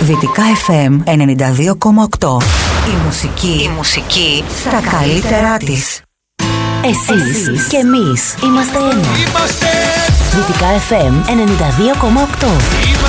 Δυτικά FM 92,8. Η μουσική στα καλύτερά της. Εσείς και εμείς είμαστε ένα. Δυτικά FM 92,8.